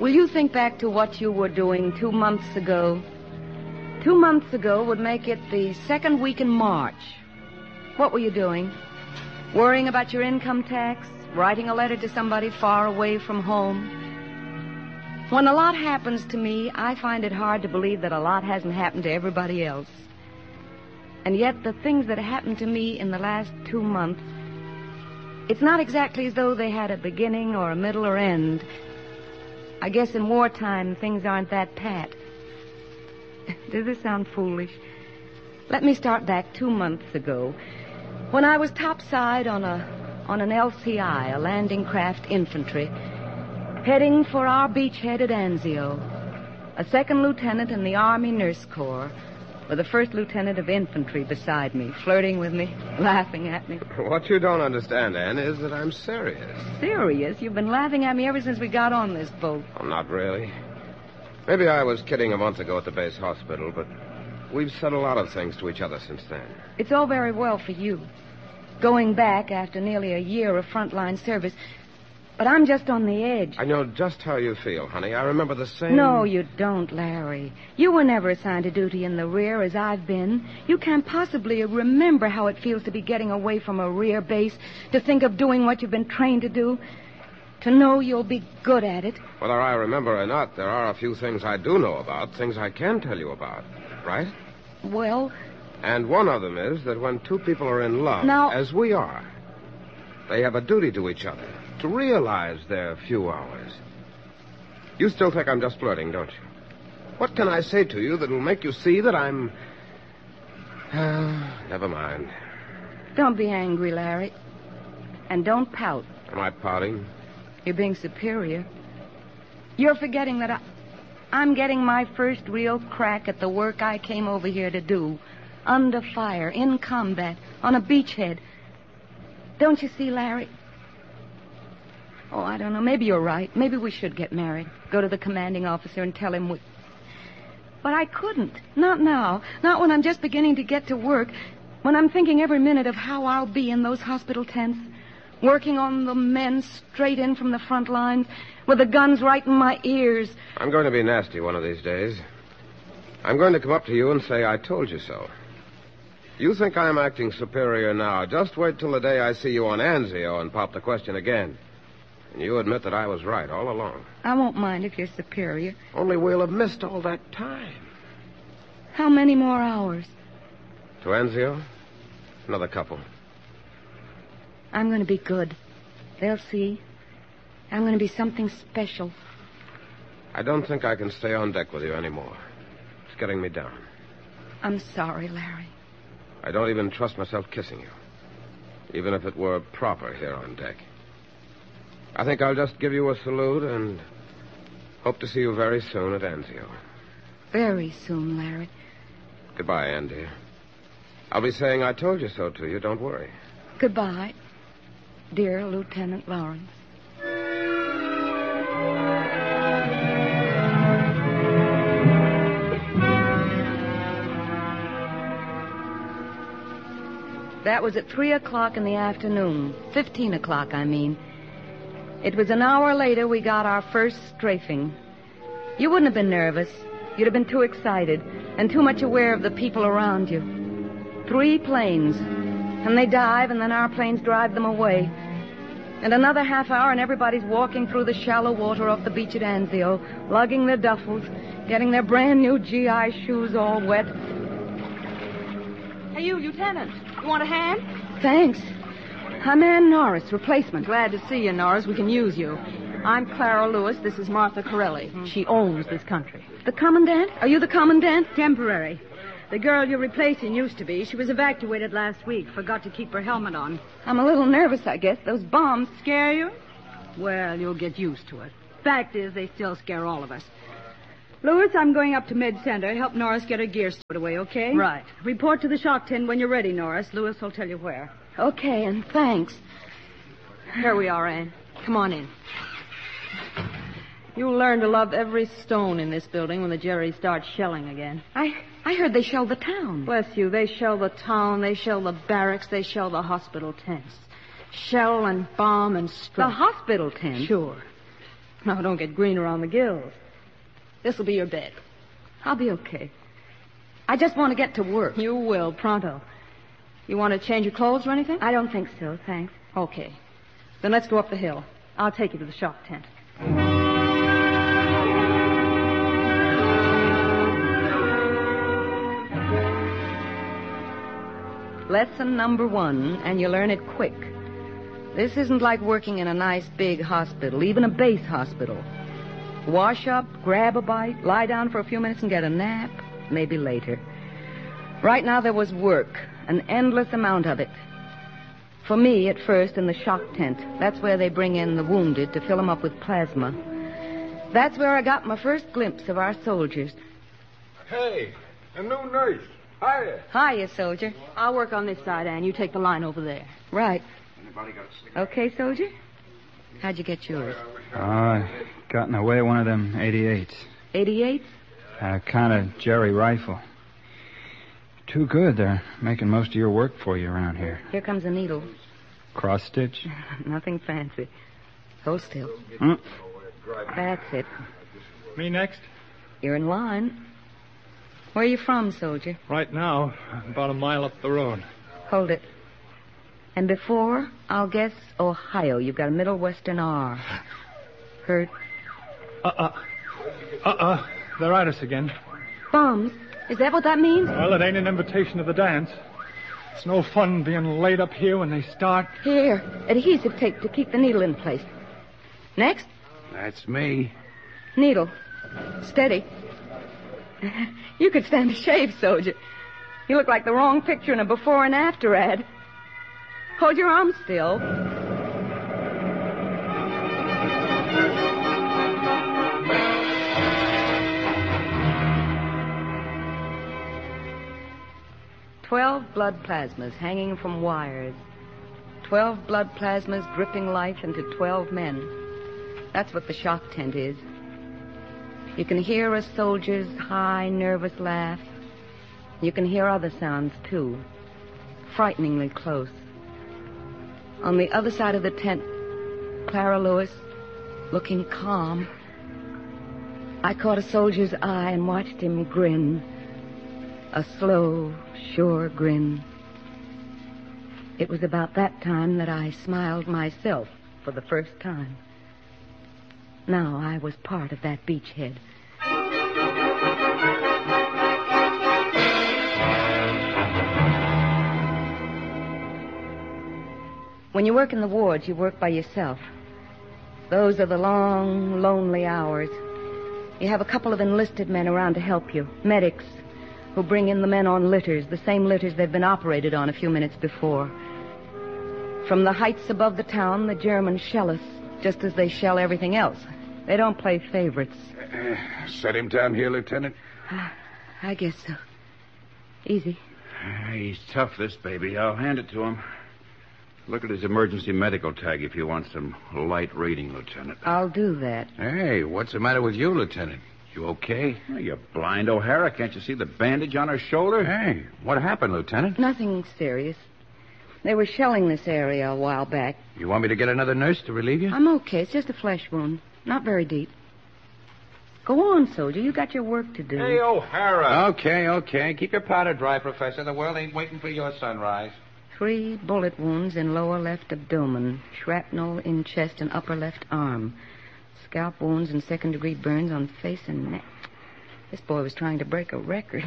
will you think back to what you were doing 2 months ago? 2 months ago would make it the second week in March. What were you doing? Worrying about your income tax? Writing a letter to somebody far away from home? When a lot happens to me, I find it hard to believe that a lot hasn't happened to everybody else. And yet the things that happened to me in the last 2 months, it's not exactly as though they had a beginning or a middle or end. I guess in wartime things aren't that pat. Does this sound foolish? Let me start back 2 months ago, when I was topside on an LCI, a landing craft infantry, heading for our beachhead at Anzio, a second lieutenant in the Army Nurse Corps, with a first lieutenant of infantry beside me, flirting with me, laughing at me. What you don't understand, Anne, is that I'm serious. Serious? You've been laughing at me ever since we got on this boat. Oh, not really. Maybe I was kidding a month ago at the base hospital, but we've said a lot of things to each other since then. It's all very well for you, going back after nearly a year of frontline service. But I'm just on the edge. I know just how you feel, honey. I remember the same... No, you don't, Larry. You were never assigned to duty in the rear as I've been. You can't possibly remember how it feels to be getting away from a rear base, to think of doing what you've been trained to do, to know you'll be good at it. Whether I remember or not, there are a few things I do know about, things I can tell you about, right? Well... And one of them is that when two people are in love, now... as we are, they have a duty to each other, to realize their few hours. You still think I'm just flirting, don't you? What can I say to you that will make you see that I'm... Never mind. Don't be angry, Larry. And don't pout. Am I pouting? You're being superior. You're forgetting that I'm getting my first real crack at the work I came over here to do. Under fire, in combat, on a beachhead. Don't you see, Larry? Oh, I don't know. Maybe you're right. Maybe we should get married. Go to the commanding officer and tell him we... But I couldn't. Not now. Not when I'm just beginning to get to work. When I'm thinking every minute of how I'll be in those hospital tents. Working on the men straight in from the front lines. With the guns right in my ears. I'm going to be nasty one of these days. I'm going to come up to you and say I told you so. You think I'm acting superior now. Just wait till the day I see you on Anzio and pop the question again. And you admit that I was right all along. I won't mind if you're superior. Only we'll have missed all that time. How many more hours? To Anzio? Another couple. I'm going to be good. They'll see. I'm going to be something special. I don't think I can stay on deck with you anymore. It's getting me down. I'm sorry, Larry. I don't even trust myself kissing you. Even if it were proper here on deck. I think I'll just give you a salute and hope to see you very soon at Anzio. Very soon, Larry. Goodbye, Ann, dear. I'll be saying I told you so to you. Don't worry. Goodbye, dear Lieutenant Lawrence. That was at 3 o'clock in the afternoon. 15 o'clock, I mean. It was an hour later we got our first strafing. You wouldn't have been nervous. You'd have been too excited and too much aware of the people around you. 3 planes. And they dive, and then our planes drive them away. And another half hour, and everybody's walking through the shallow water off the beach at Anzio, lugging their duffels, getting their brand-new GI shoes all wet. Hey, you, Lieutenant. You want a hand? Thanks. I'm Ann Norris, replacement. Glad to see you, Norris. We can use you. I'm Clara Lewis. This is Martha Corelli. She owns this country. The commandant? Are you the commandant? Temporary. The girl you're replacing used to be. She was evacuated last week. Forgot to keep her helmet on. I'm a little nervous, I guess. Those bombs Scare you? Well, you'll get used to it. Fact is, they still scare all of us. Lewis, I'm going up to Med-Center. Help Norris get her gear stowed away, okay? Right. Report to the shock tent when you're ready, Norris. Lewis will tell you where. Okay, and thanks. Here we are, Ann. Come on in. You'll learn to love every stone in this building when the Jerrys start shelling again. I heard they shelled the town. Bless you. They shell the town, they shell the barracks, they shell the hospital tents. Shell and bomb and strike. The hospital tent? Sure. No, don't get green around the gills. This'll be your bed. I'll be okay. I just want to get to work. You will, pronto. You want to change your clothes or anything? I don't think so, thanks. Okay. Then let's go up the hill. I'll take you to the shock tent. Lesson number 1, and you learn it quick. This isn't like working in a nice big hospital, even a base hospital. Wash up, grab a bite, lie down for a few minutes and get a nap, maybe later. Right now there was work, an endless amount of it. For me, at first, in the shock tent. That's where they bring in the wounded to fill them up with plasma. That's where I got my first glimpse of our soldiers. Hey, a new nurse. Hiya. Hiya, soldier. I'll work on this side, Ann. You take the line over there. Right. Okay, soldier? How'd you get yours? Gotten away one of them 88s. 88? Kind of Jerry rifle. Too good. They're making most of your work for you around here. Here comes a needle. Cross stitch? Nothing fancy. Hold still. That's it. Me next? You're in line. Where are you from, soldier? Right now, about a mile up the road. Hold it. And before, I'll guess Ohio. You've got a Middle Western R. Hurt? They're at us again. Bombs? Is that what that means? Well, it ain't an invitation to the dance. It's no fun being laid up here when they start. Here, adhesive tape to keep the needle in place. Next? That's me. Needle. Steady. You could stand a shave, soldier. You look like the wrong picture in a before and after ad. Hold your arm still. "12 blood plasmas hanging from wires. 12 blood plasmas dripping life into 12 men. That's what the shock tent is. You can hear a soldier's high, nervous laugh. You can hear other sounds, too. Frighteningly close. On the other side of the tent, Clara Lewis, looking calm. I caught a soldier's eye and watched him grin. A slow, sure grin. It was about that time that I smiled myself for the first time. Now I was part of that beachhead. When you work in the wards, you work by yourself. Those are the long, lonely hours. You have a couple of enlisted men around to help you, medics, who bring in the men on litters, the same litters they've been operated on a few minutes before. From the heights above the town, the Germans shell us, just as they shell everything else. They don't play favorites. Set him down here, Lieutenant. I guess so. Easy. He's tough, this baby. I'll hand it to him. Look at his emergency medical tag if you want some light reading, Lieutenant. I'll do that. Hey, what's the matter with you, Lieutenant? You okay? Oh, you blind O'Hara. Can't you see the bandage on her shoulder? Hey, what happened, Lieutenant? Nothing serious. They were shelling this area a while back. You want me to get another nurse to relieve you? I'm okay. It's just a flesh wound. Not very deep. Go on, soldier. You got your work to do. Hey, O'Hara. Okay. Keep your powder dry, Professor. The world ain't waiting for your sunrise. 3 bullet wounds in lower left abdomen. Shrapnel in chest and upper left arm. Scalp wounds and second-degree burns on face and neck. This boy was trying to break a record.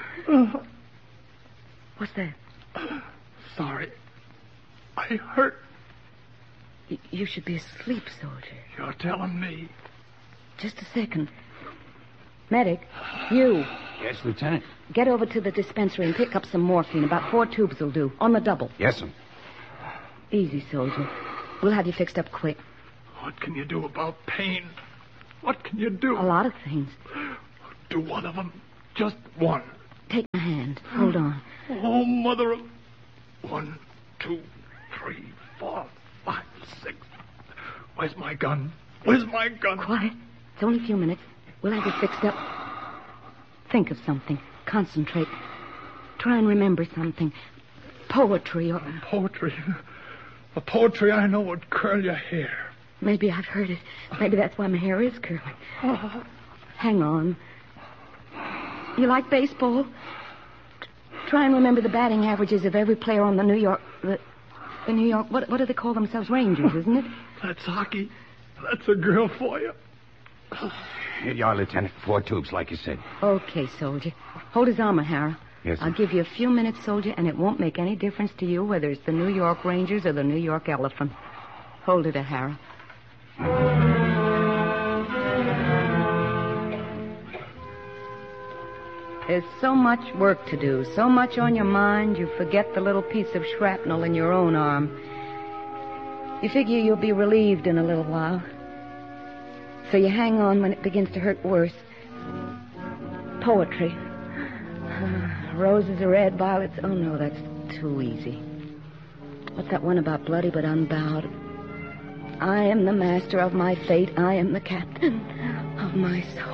What's that? Sorry. I hurt. You should be asleep, soldier. You're telling me. Just a second. Medic, you. Yes, Lieutenant. Get over to the dispensary and pick up some morphine. About 4 tubes will do. On the double. Yes, sir. Easy, soldier. We'll have you fixed up quick. What can you do about pain? What can you do? A lot of things. Do one of them. Just one. Take my hand. Hold on. Oh, mother of... 1, 2, 3, 4, 5, 6. Where's my gun? Where's my gun? Quiet. It's only a few minutes. We'll have you fixed up. Think of something. Concentrate. Try and remember something. Poetry or... Poetry. The poetry I know would curl your hair. Maybe I've heard it. Maybe that's why my hair is curly. Hang on. You like baseball? Try and remember the batting averages of every player on the New York... The New York... What do they call themselves? Rangers, isn't it? That's hockey. That's a girl for you. Here you are, Lieutenant. 4 tubes, like you said. Okay, soldier. Hold his arm, O'Hara. Yes, sir. I'll give you a few minutes, soldier, and it won't make any difference to you whether it's the New York Rangers or the New York Elephant. Hold it, O'Hara. There's so much work to do, so much on your mind, you forget the little piece of shrapnel in your own arm. You figure you'll be relieved in a little while. So you hang on when it begins to hurt worse. Poetry. Roses are red, violets... Oh, no, that's too easy. What's that one about bloody but unbowed? I am the master of my fate. I am the captain of my soul.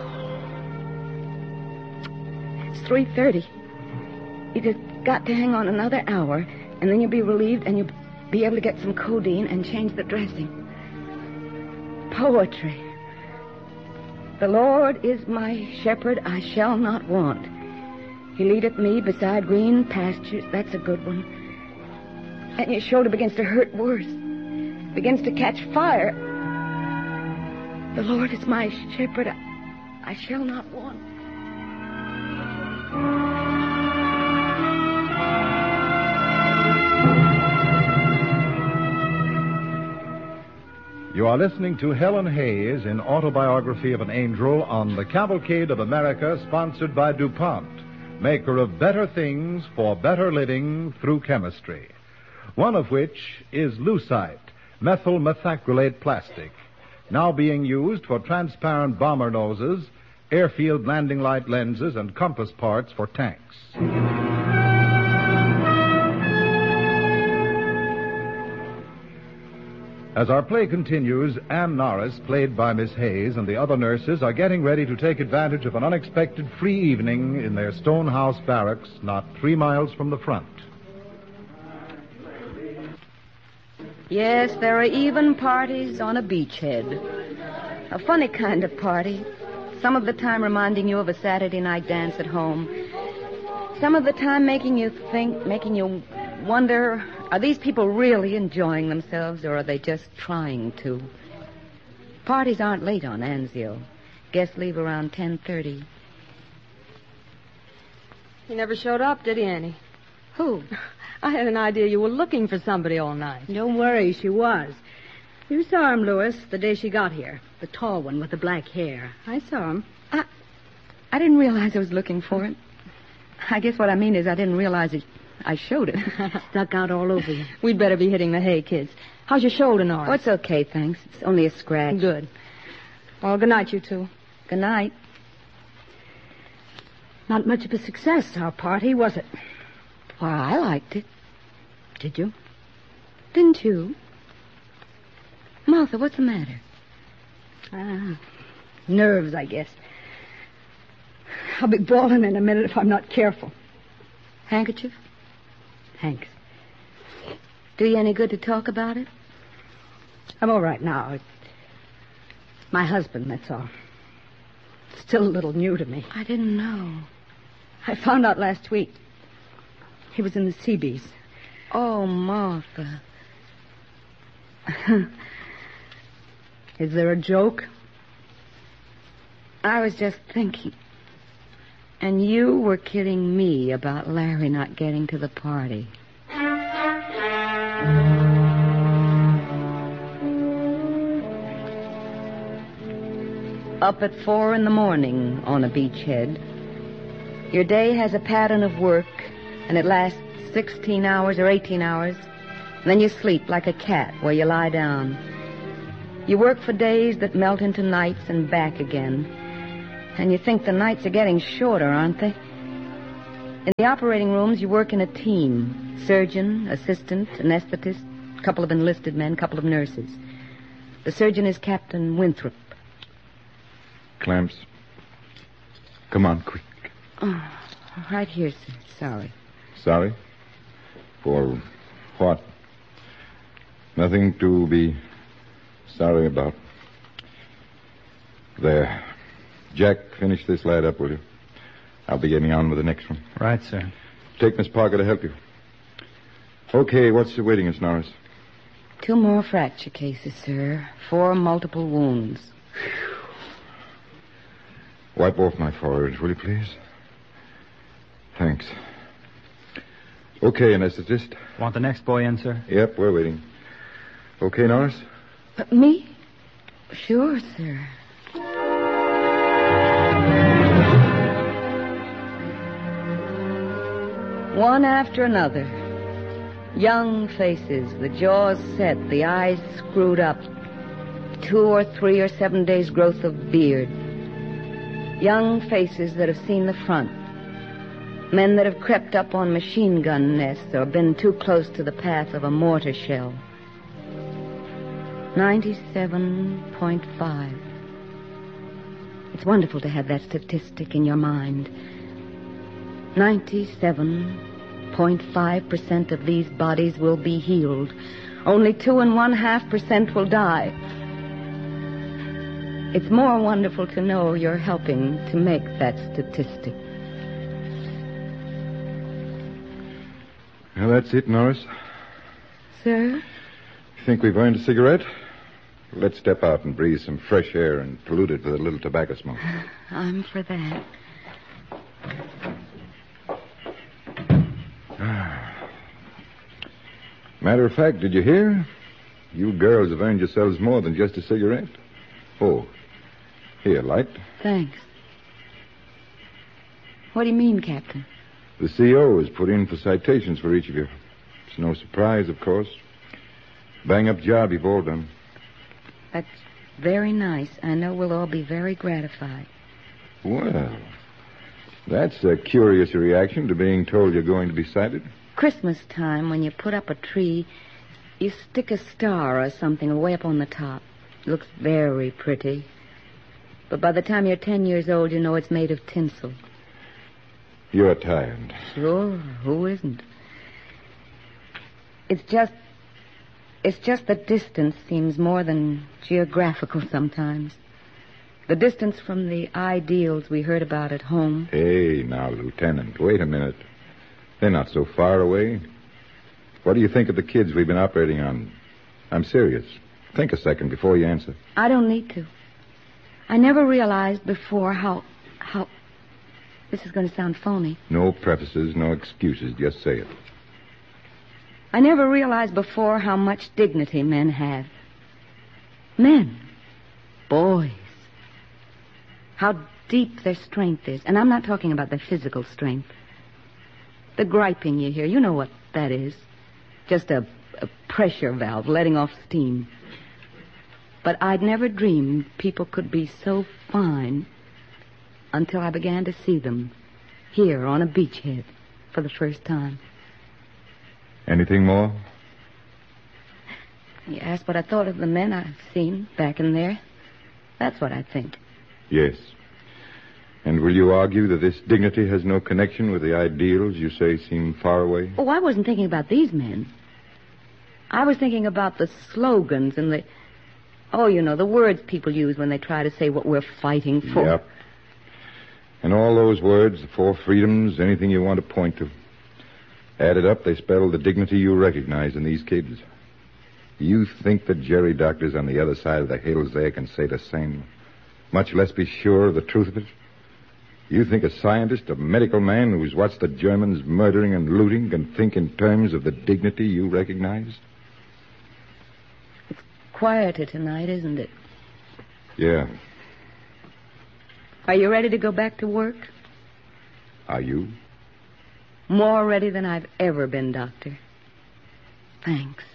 It's 3:30. You just got to hang on another hour, and then you'll be relieved, and you'll be able to get some codeine and change the dressing. Poetry. The Lord is my shepherd, I shall not want. He leadeth me beside green pastures. That's a good one. And your shoulder begins to hurt worse. Begins to catch fire. The Lord is my shepherd, I shall not want. You are listening to Helen Hayes in Autobiography of an Angel on the Cavalcade of America, sponsored by DuPont, maker of better things for better living through chemistry, one of which is Lucite, methyl methacrylate plastic, now being used for transparent bomber noses, airfield landing light lenses, and compass parts for tanks. As our play continues, Ann Norris, played by Miss Hayes, and the other nurses are getting ready to take advantage of an unexpected free evening in their Stonehouse barracks, not 3 miles from the front. Yes, there are even parties on a beachhead. A funny kind of party. Some of the time reminding you of a Saturday night dance at home. Some of the time making you think, making you wonder, are these people really enjoying themselves, or are they just trying to? Parties aren't late on Anzio. Guests leave around 10:30. He never showed up, did he, Annie? Who? I had an idea you were looking for somebody all night. Don't worry, she was. You saw him, Louis, the day she got here. The tall one with the black hair. I saw him. I didn't realize I was looking for it. I guess what I mean is I didn't realize I showed it. Stuck out all over you. We'd better be hitting the hay, kids. How's your shoulder, Norris? Oh, it's okay, thanks. It's only a scratch. Good. Well, good night, you two. Good night. Not much of a success, our party, was it? Well, I liked it. Did you? Didn't you? Martha, what's the matter? Nerves, I guess. I'll be bawling in a minute if I'm not careful. Handkerchief? Thanks. Do you any good to talk about it? I'm all right now. It's my husband, that's all. Still a little new to me. I didn't know. I found out last week. He was in the Seabees. Oh, Martha. Is there a joke? I was just thinking. And you were kidding me about Larry not getting to the party. Up at 4 a.m. on a beachhead. Your day has a pattern of work, and it lasts 16 hours or 18 hours. And then you sleep like a cat where you lie down. You work for days that melt into nights and back again. And you think the nights are getting shorter, aren't they? In the operating rooms, you work in a team. Surgeon, assistant, anesthetist, a couple of enlisted men, a couple of nurses. The surgeon is Captain Winthrop. Clamps. Come on, quick. Oh, right here, sir. Sorry. Sorry? For what? Nothing to be Sorry about. There. Jack, finish this lad up, will you? I'll be getting on with the next one. Right, sir. Take Miss Parker to help you. Okay, what's awaiting us, Norris? 2 more fracture cases, sir. 4 multiple wounds. Wipe off my forehead, will you, please? Thanks. Okay, anesthetist. Want the next boy in, sir? Yep, we're waiting. Okay, Norris? Me? Sure, sir. One after another. Young faces, the jaws set, the eyes screwed up. 2 or 3 or 7 days' growth of beard. Young faces that have seen the front. Men that have crept up on machine gun nests or been too close to the path of a mortar shell. 97.5. It's wonderful to have that statistic in your mind. 97.5% of these bodies will be healed. Only 2.5% will die. It's more wonderful to know you're helping to make that statistic. Well, that's it, Norris. Sir? You think we've earned a cigarette? Let's step out and breathe some fresh air and pollute it with a little tobacco smoke. I'm for that. Matter of fact, did you hear? You girls have earned yourselves more than just a cigarette. Oh, here, light. Thanks. What do you mean, Captain? The CO has put in for citations for each of you. It's no surprise, of course. Bang-up job you've all done. That's very nice. I know we'll all be very gratified. Well, that's a curious reaction to being told you're going to be cited. Christmas time, when you put up a tree, you stick a star or something way up on the top. It looks very pretty. But by the time you're 10 years old, you know it's made of tinsel. You're tired. Sure, who isn't? It's just the distance seems more than geographical sometimes. The distance from the ideals we heard about at home. Hey, now, Lieutenant, wait a minute. They're not so far away. What do you think of the kids we've been operating on? I'm serious. Think a second before you answer. I don't need to. I never realized before how... This is going to sound phony. No prefaces, no excuses. Just say it. I never realized before how much dignity men have. Men. Boys. How deep their strength is. And I'm not talking about their physical strength. The griping you hear, you know what that is. Just a pressure valve letting off steam. But I'd never dreamed people could be so fine until I began to see them here on a beachhead for the first time. Anything more? You asked what I thought of the men I've seen back in there. That's what I think. Yes. And will you argue that this dignity has no connection with the ideals you say seem far away? Oh, I wasn't thinking about these men. I was thinking about the slogans and the... Oh, you know, the words people use when they try to say what we're fighting for. Yep. And all those words, the 4 freedoms, anything you want to point to. Added up, they spell the dignity you recognize in these kids. You think the Jerry doctors on the other side of the hills there can say the same, much less be sure of the truth of it? You think a scientist, a medical man who's watched the Germans murdering and looting can think in terms of the dignity you recognize? It's quieter tonight, isn't it? Yeah. Are you ready to go back to work? Are you? More ready than I've ever been, Doctor. Thanks.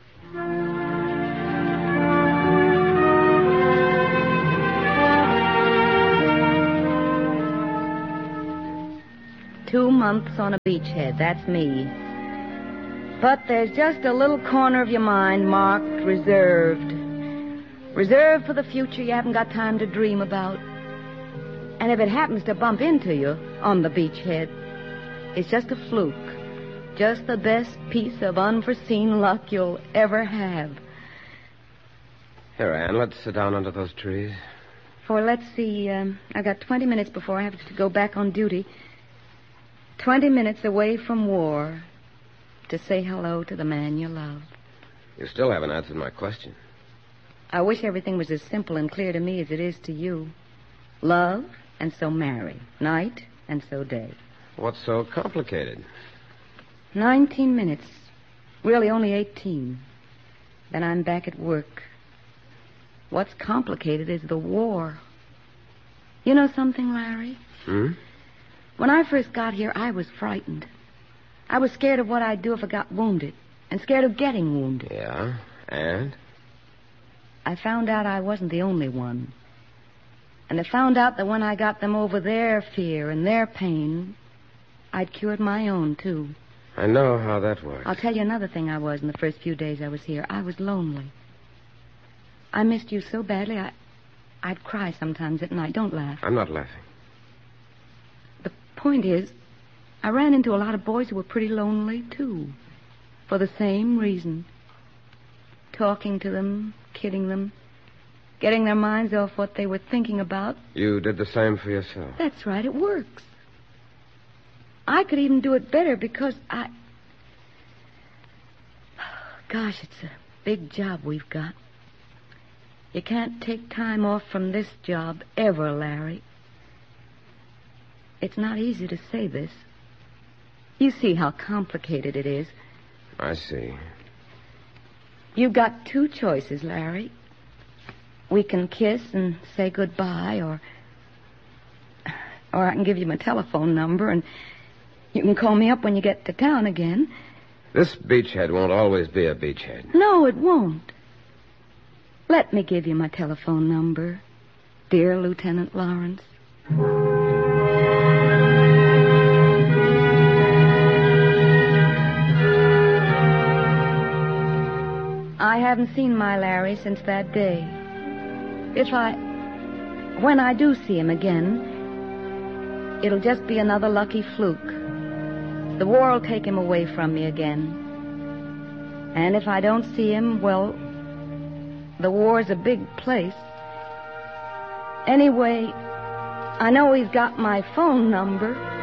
Two months on a beachhead, that's me. But there's just a little corner of your mind marked reserved. Reserved for the future you haven't got time to dream about. And if it happens to bump into you on the beachhead, it's just a fluke. Just the best piece of unforeseen luck you'll ever have. Here, Anne, let's sit down under those trees. For, let's see, I've got 20 minutes before I have to go back on duty. 20 minutes away from war to say hello to the man you love. You still haven't answered my question. I wish everything was as simple and clear to me as it is to you. Love, and so marry. Night, and so day. What's so complicated? 19 minutes. Really only 18. Then I'm back at work. What's complicated is the war. You know something, Larry? When I first got here, I was frightened. I was scared of what I'd do if I got wounded, and scared of getting wounded. Yeah, and? I found out I wasn't the only one. And I found out that when I got them over their fear and their pain, I'd cured my own, too. I know how that works. I'll tell you another thing I was in the first few days I was here. I was lonely. I missed you so badly, I'd cry sometimes at night. Don't laugh. I'm not laughing. The point is, I ran into a lot of boys who were pretty lonely, too. For the same reason. Talking to them, kidding them, getting their minds off what they were thinking about. You did the same for yourself. That's right, it works. I could even do it better because Gosh, it's a big job we've got. You can't take time off from this job ever, Larry. It's not easy to say this. You see how complicated it is. I see. You've got two choices, Larry. We can kiss and say goodbye, or I can give you my telephone number, and you can call me up when you get to town again. This beachhead won't always be a beachhead. No, it won't. Let me give you my telephone number, dear Lieutenant Lawrence. I haven't seen my Larry since that day. When I do see him again, it'll just be another lucky fluke. The war will take him away from me again. And if I don't see him, well, the war's a big place. Anyway, I know he's got my phone number.